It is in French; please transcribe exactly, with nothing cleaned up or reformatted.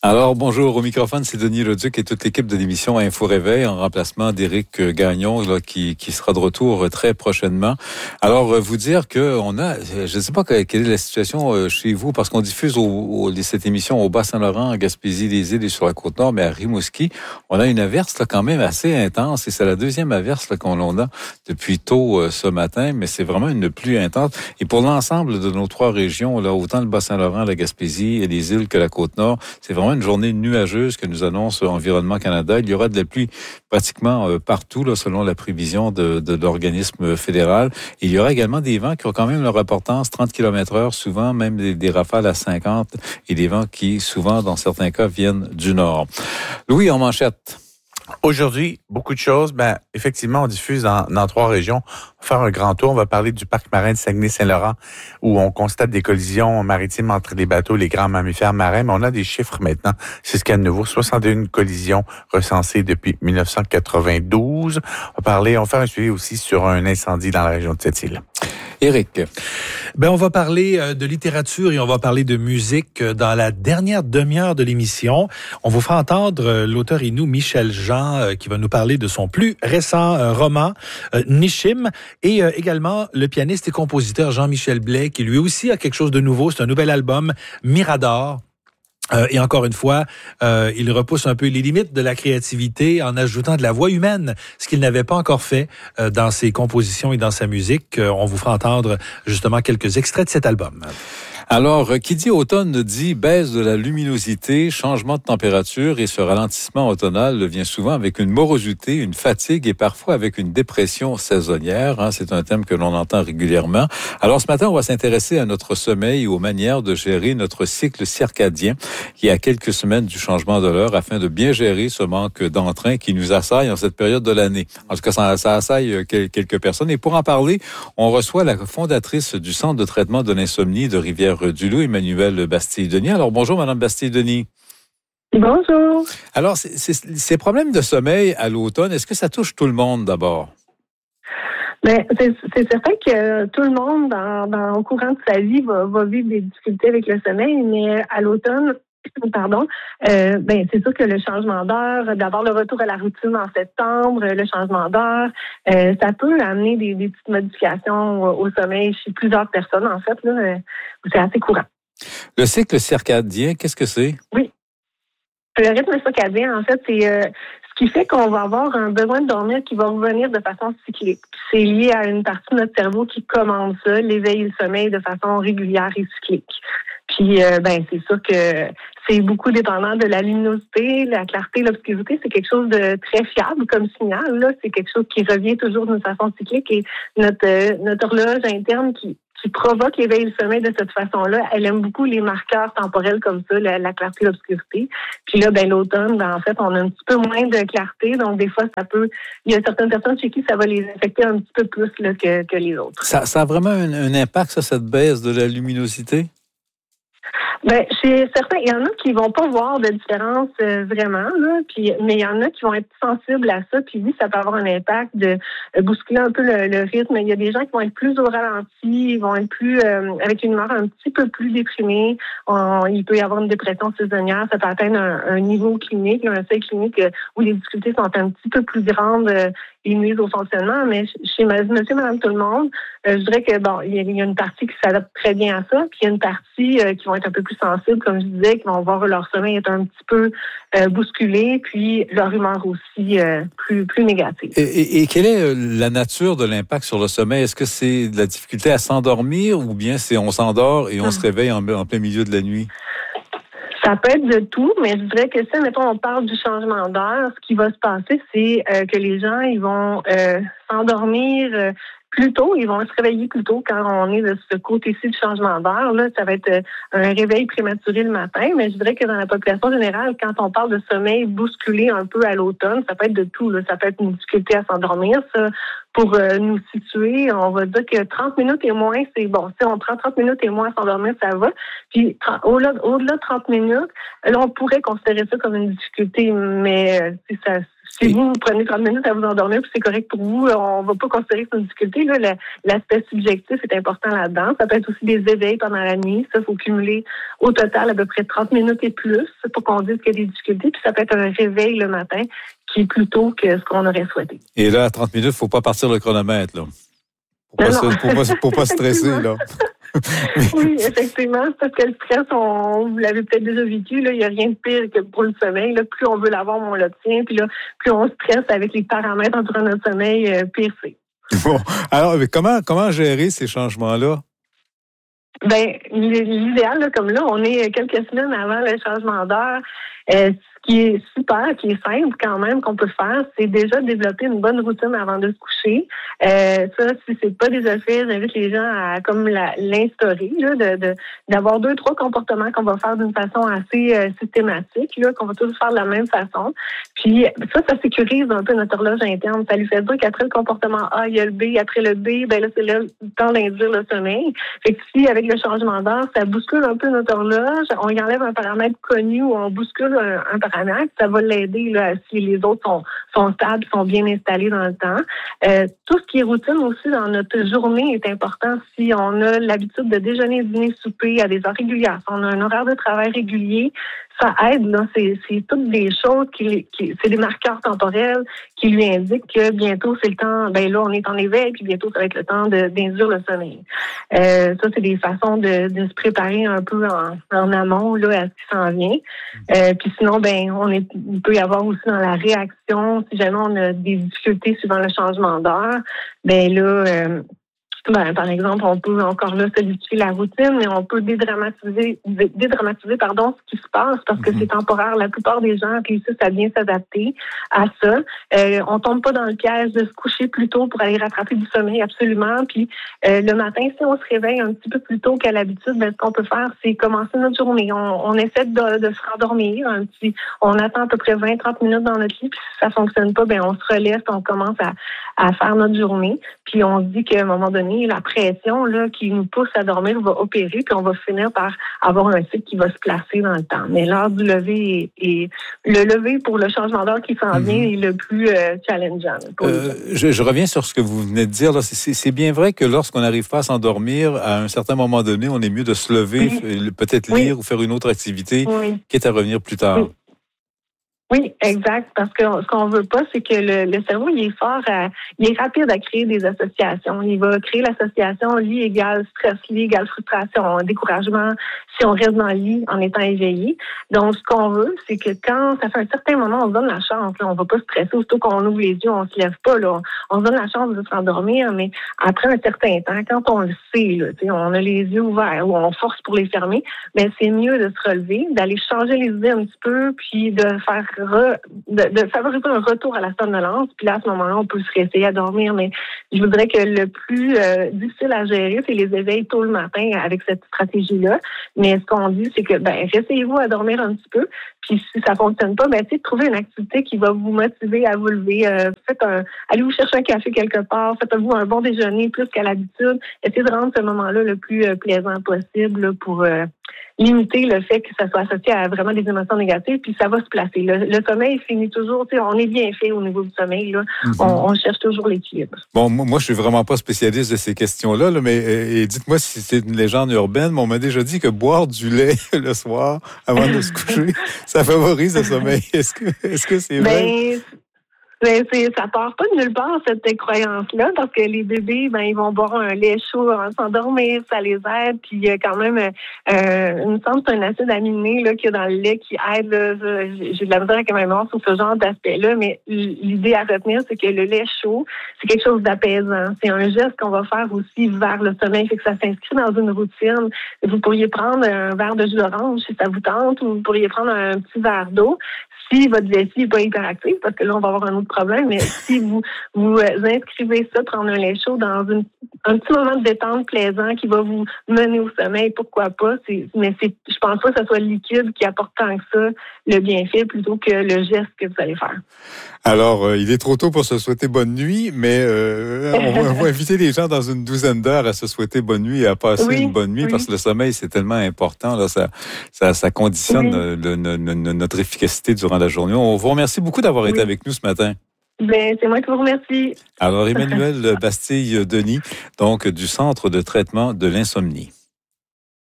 Alors, bonjour. Au microphone, c'est Denis Leduc et toute l'équipe de l'émission Info Réveil en remplacement d'Éric Gagnon, là, qui, qui sera de retour très prochainement. Alors, vous dire que on a, je ne sais pas quelle est la situation chez vous, parce qu'on diffuse au, au, cette émission au Bas-Saint-Laurent, à Gaspésie, les îles et sur la Côte-Nord, mais à Rimouski, on a une averse là, quand même assez intense et c'est la deuxième averse là, qu'on a depuis tôt euh, ce matin, mais c'est vraiment une pluie intense. Et pour l'ensemble de nos trois régions, là, autant le Bas-Saint-Laurent, la Gaspésie et les îles que la Côte-Nord, c'est vraiment une journée nuageuse que nous annonce Environnement Canada. Il y aura de la pluie pratiquement euh, partout, là, selon la prévision de, de l'organisme fédéral. Et il y aura également des vents qui ont quand même leur importance, trente kilomètres heure, souvent même des, des rafales à cinquante, et des vents qui, souvent, dans certains cas, viennent du nord. Louis, en manchette. Aujourd'hui, beaucoup de choses. Ben, effectivement, on diffuse dans, dans trois régions. On va faire un grand tour. On va parler du parc marin de Saguenay-Saint-Laurent, où on constate des collisions maritimes entre les bateaux, les grands mammifères marins. Mais on a des chiffres maintenant. C'est ce qu'il y a de nouveau. soixante et une collisions recensées depuis dix-neuf cent quatre-vingt-douze. On va parler, on va faire un suivi aussi sur un incendie dans la région de cette île. Éric. Ben, on va parler de littérature et on va parler de musique dans la dernière demi-heure de l'émission. On vous fera entendre l'auteur inou Michel Jean qui va nous parler de son plus récent roman, Nishim, et également le pianiste et compositeur Jean-Michel Blais qui lui aussi a quelque chose de nouveau. C'est un nouvel album, Mirador. Euh, et encore une fois, euh, il repousse un peu les limites de la créativité en ajoutant de la voix humaine, ce qu'il n'avait pas encore fait euh, dans ses compositions et dans sa musique. Euh, on vous fera entendre justement quelques extraits de cet album. Alors, qui dit automne dit baisse de la luminosité, changement de température, et ce ralentissement automnal vient souvent avec une morosité, une fatigue et parfois avec une dépression saisonnière. Hein, c'est un thème que l'on entend régulièrement. Alors ce matin, on va s'intéresser à notre sommeil et aux manières de gérer notre cycle circadien qui a quelques semaines du changement de l'heure afin de bien gérer ce manque d'entrain qui nous assaille en cette période de l'année. En tout cas, ça, ça assaille quelques personnes. Et pour en parler, on reçoit la fondatrice du Centre de traitement de l'insomnie de Rivière du Loup, Emmanuelle Bastille-Denis. Alors, bonjour, Madame Bastille-Denis. Bonjour. Alors, c'est, c'est, ces problèmes de sommeil à l'automne, est-ce que ça touche tout le monde d'abord? Bien, c'est, c'est certain que tout le monde, dans, dans, au courant de sa vie, va, va vivre des difficultés avec le sommeil, mais à l'automne, Pardon. Euh, ben c'est sûr que le changement d'heure, d'abord le retour à la routine en septembre, le changement d'heure, euh, ça peut amener des, des petites modifications au, au sommeil chez plusieurs personnes. En fait, là, euh, c'est assez courant. Le cycle circadien, qu'est-ce que c'est? Oui. Le rythme circadien, en fait, c'est euh, ce qui fait qu'on va avoir un besoin de dormir qui va revenir de façon cyclique. C'est lié à une partie de notre cerveau qui commande ça, l'éveil et le sommeil de façon régulière et cyclique. Puis, euh, ben, c'est sûr que c'est beaucoup dépendant de la luminosité, la clarté, l'obscurité. C'est quelque chose de très fiable comme signal. Là, c'est quelque chose qui revient toujours d'une façon cyclique et notre euh, notre horloge interne qui qui provoque l'éveil et le sommeil de cette façon-là. Elle aime beaucoup les marqueurs temporels comme ça, la, la clarté et l'obscurité. Puis là, ben l'automne, ben en fait, on a un petit peu moins de clarté, donc des fois, ça peut... Il y a certaines personnes chez qui ça va les affecter un petit peu plus là, que, que les autres. Ça, ça a vraiment un, un impact, ça, cette baisse de la luminosité? Ben, chez certains, il y en a qui vont pas voir de différence euh, vraiment, là, puis, mais il y en a qui vont être sensibles à ça, puis oui, ça peut avoir un impact de euh, bousculer un peu le, le rythme. Il y a des gens qui vont être plus au ralenti, ils vont être plus euh, avec une humeur un petit peu plus déprimée. On, il peut y avoir une dépression saisonnière, ça peut atteindre un, un niveau clinique, un seuil clinique euh, où les difficultés sont un petit peu plus grandes euh, et nuisent au fonctionnement. Mais chez monsieur, madame, tout le monde, euh, je dirais que bon, il y, a, il y a une partie qui s'adapte très bien à ça, puis il y a une partie euh, qui vont être un peu plus sensibles, comme je disais, qui vont voir leur sommeil être un petit peu euh, bousculé, puis leur humeur aussi euh, plus, plus négative. Et, et, et quelle est la nature de l'impact sur le sommeil? Est-ce que c'est de la difficulté à s'endormir ou bien c'est on s'endort et on hum. se réveille en, en plein milieu de la nuit? Ça peut être de tout, mais je dirais que si, mettons, on parle du changement d'heure, ce qui va se passer, c'est euh, que les gens, ils vont euh, s'endormir euh, plus tôt, ils vont se réveiller plus tôt quand on est de ce côté-ci du changement d'heure. Là, ça va être euh, un réveil prématuré le matin, mais je dirais que dans la population générale, quand on parle de sommeil bousculé un peu à l'automne, ça peut être de tout. Là. Ça peut être une difficulté à s'endormir, ça. Pour euh, nous situer, on va dire que trente minutes et moins, c'est bon. Si on prend trente minutes et moins à s'endormir, ça va. Puis au-delà, au-delà de trente minutes, là, on pourrait considérer ça comme une difficulté, mais euh, ça, Si vous, vous prenez trente minutes à vous endormir, puis c'est correct pour vous, on ne va pas considérer que c'est une difficulté. Là, l'aspect subjectif est important là-dedans. Ça peut être aussi des éveils pendant la nuit. Ça, il faut cumuler au total à peu près trente minutes et plus pour qu'on dise qu'il y a des difficultés. Puis ça peut être un réveil le matin qui est plus tôt que ce qu'on aurait souhaité. Et là, à trente minutes, il ne faut pas partir le chronomètre, là. Pour ne pas, pas, pas, pas stresser, là. Oui, effectivement, parce que le stress, on, vous l'avez peut-être déjà vécu, là, il n'y a rien de pire que pour le sommeil. Là, plus on veut l'avoir, moins on l'obtient. Puis là, plus on stresse avec les paramètres entourant notre sommeil, euh, pire c'est. Bon, alors, mais comment, comment gérer ces changements-là? Ben, l'idéal, là, comme là, on est quelques semaines avant le changement d'heure. Euh, ce qui est super, qui est simple quand même qu'on peut faire, c'est déjà développer une bonne routine avant de se coucher. Euh, ça, si c'est pas déjà fait, j'invite les gens à comme la, l'instaurer, là, de, de d'avoir deux, trois comportements qu'on va faire d'une façon assez euh, systématique, là, qu'on va tous faire de la même façon. Puis ça, ça sécurise un peu notre horloge interne. Ça lui fait dire qu'après le comportement A, il y a le B, après le B, ben là, c'est là, le temps d'induire le sommeil. Fait que si avec le changement d'heure, ça bouscule un peu notre horloge, on y enlève un paramètre connu ou on bouscule un, un paramètre, ça va l'aider là, si les autres sont, sont stables, sont bien installés dans le temps. Euh, tout ce qui est routine aussi dans notre journée est important. Si on a l'habitude de déjeuner, dîner, souper à des heures régulières, si on a un horaire de travail régulier, ça aide, là. C'est, c'est toutes des choses qui, qui, c'est des marqueurs temporels qui lui indiquent que bientôt c'est le temps, ben là, on est en éveil, puis bientôt ça va être le temps de, d'induire le sommeil. Euh, ça, c'est des façons de, de se préparer un peu en, en amont, là, à ce qui s'en vient. Euh, puis sinon, ben, on est, il peut y avoir aussi dans la réaction, si jamais on a des difficultés suivant le changement d'heure, ben là, euh, Ben, par exemple, on peut encore là solidifier la routine, mais on peut dédramatiser, dédramatiser pardon, ce qui se passe parce que mm-hmm. c'est temporaire. La plupart des gens réussissent à bien s'adapter à ça. Euh, on tombe pas dans le piège de se coucher plus tôt pour aller rattraper du sommeil, absolument. Puis euh, le matin, si on se réveille un petit peu plus tôt qu'à l'habitude, ben, ce qu'on peut faire, c'est commencer notre journée. On, on essaie de, de se rendormir un petit. On attend à peu près vingt à trente minutes dans notre lit, puis si ça fonctionne pas, ben on se relève, on commence à, à faire notre journée. Puis on se dit qu'à un moment donné, la pression là, qui nous pousse à dormir va opérer, puis on va finir par avoir un cycle qui va se placer dans le temps. Mais l'heure du lever est, est le lever pour le changement d'heure qui s'en mm-hmm. vient est le plus euh, challengeant. Euh, je, je reviens sur ce que vous venez de dire. Là. C'est, c'est bien vrai que lorsqu'on n'arrive pas à s'endormir, à un certain moment donné, on est mieux de se lever, oui. peut-être lire oui. ou faire une autre activité, oui. quitte à revenir plus tard. Oui. Oui, exact. Parce que ce qu'on veut pas, c'est que le, le cerveau, il est fort, à, il est rapide à créer des associations. Il va créer l'association lit égale stress, lit égale frustration, découragement, si on reste dans le lit en étant éveillé. Donc, ce qu'on veut, c'est que quand ça fait un certain moment, on se donne la chance. Là, on va pas stresser, aussitôt qu'on ouvre les yeux, on se lève pas. Là, on se donne la chance de se rendormir, mais après un certain temps, quand on le sait, là, on a les yeux ouverts ou on force pour les fermer, mais c'est mieux de se relever, d'aller changer les idées un petit peu, puis de faire Re, de, de favoriser un retour à la somnolence. Puis là, à ce moment-là, on peut se réessayer à dormir. Mais je voudrais que le plus euh, difficile à gérer, c'est les éveils tôt le matin avec cette stratégie-là. Mais ce qu'on dit, c'est que, ben, réessayez-vous à dormir un petit peu. Puis si ça fonctionne pas, ben, essayez de trouver une activité qui va vous motiver à vous lever. Euh, faites un, allez vous chercher un café quelque part. Faites-vous un bon déjeuner plus qu'à l'habitude. Essayez de rendre ce moment-là le plus euh, plaisant possible là, pour euh, limiter le fait que ça soit associé à vraiment des émotions négatives, puis ça va se placer. Le, le sommeil finit toujours, tu sais, on est bien fait au niveau du sommeil, là. Mm-hmm. On, on cherche toujours l'équilibre. Bon, moi, je suis vraiment pas spécialiste de ces questions-là, là, mais et dites-moi si c'est une légende urbaine, mais on m'a déjà dit que boire du lait le soir avant de se coucher, ça favorise le sommeil. Est-ce que, est-ce que c'est vrai? Ben, Ben, c'est, ça part pas de nulle part, cette croyance-là, parce que les bébés, ben, ils vont boire un lait chaud avant de s'endormir, ça les aide, puis il y a quand même, euh, il me semble que c'est un acide aminé, là, qu'il y a dans le lait qui aide, là, j'ai de la misère avec ma mémoire sur ce genre d'aspect-là, mais l'idée à retenir, c'est que le lait chaud, c'est quelque chose d'apaisant. C'est un geste qu'on va faire aussi vers le sommeil, fait que ça s'inscrit dans une routine. Vous pourriez prendre un verre de jus d'orange si ça vous tente, ou vous pourriez prendre un petit verre d'eau. Si votre vessie n'est pas hyperactive, parce que là, on va avoir un autre problème. Mais si vous vous inscrivez ça, prendre un lait chaud dans une, un petit moment de détente plaisant qui va vous mener au sommeil, pourquoi pas. C'est, mais c'est, je pense pas que ce soit le liquide qui apporte tant que ça le bienfait plutôt que le geste que vous allez faire. Alors, euh, il est trop tôt pour se souhaiter bonne nuit, mais euh, on, va, on va inviter les gens dans une douzaine d'heures à se souhaiter bonne nuit et à passer oui, une bonne nuit oui. parce que le sommeil, c'est tellement important. Là, ça, ça, ça conditionne oui. le, le, le, notre efficacité durant la journée. On vous remercie beaucoup d'avoir oui. été avec nous ce matin. Ben, c'est moi qui vous remercie. Alors, Emmanuelle Bastille-Denis, donc du Centre de traitement de l'insomnie.